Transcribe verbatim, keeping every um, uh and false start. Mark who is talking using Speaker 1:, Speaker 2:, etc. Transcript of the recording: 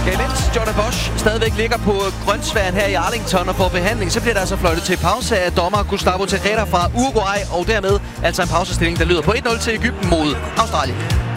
Speaker 1: Ja, imens Jordan Bosch stadigvæk ligger på grøntsværen her i Arlington og får behandling, så bliver der altså fløjtet til pause af dommer Gustavo Tejeda fra Uruguay, og dermed altså en pausestilling, der lyder på et nul til Egypten mod Australien.